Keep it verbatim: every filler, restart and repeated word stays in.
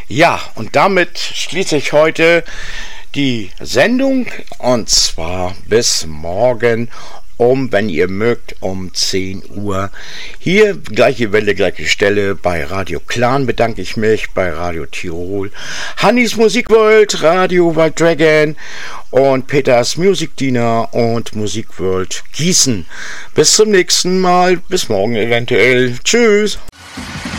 Ja, und damit schließe ich heute die Sendung und zwar bis morgen um, wenn ihr mögt, um zehn Uhr. Hier, gleiche Welle, gleiche Stelle, bei Radio Clan bedanke ich mich, bei Radio Tirol, Hannis Musikworld, Radio Wild Dragon und Peters Musikdiener und Musikworld Gießen. Bis zum nächsten Mal, bis morgen eventuell. Tschüss!